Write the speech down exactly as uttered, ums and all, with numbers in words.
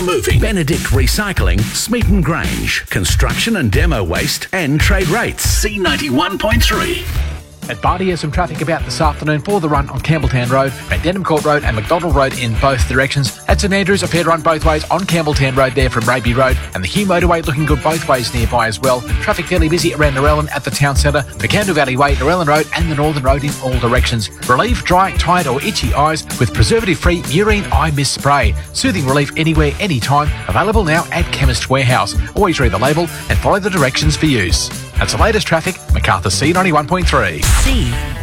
Moving. Benedict Recycling, Smeaton Grange. Construction and demo waste and trade rates. C ninety-one point three. At Bardi, has some traffic about this afternoon for the run on Campbelltown Road, Van Denham Court Road and McDonald Road in both directions. At St Andrews, a fair run both ways on Campbelltown Road there from Raby Road, and the Hugh Motorway looking good both ways nearby as well. Traffic fairly busy around Narellan at the town centre, the Candle Valley Way, Narellan Road and the Northern Road in all directions. Relief, dry, tired or itchy eyes with preservative-free Murine Eye Mist Spray. Soothing relief anywhere, anytime. Available now at Chemist Warehouse. Always read the label and follow the directions for use. That's the latest traffic, Macarthur C ninety-one point three. C